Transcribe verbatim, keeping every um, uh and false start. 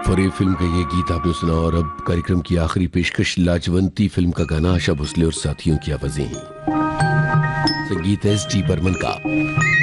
और ये फिल्म का ये गीत आपने सुना। और अब कार्यक्रम की आखिरी पेशकश लाजवंती फिल्म का गाना आशा भोसले और साथियों की आवाजें हैं। संगीत एस टी बर्मन का।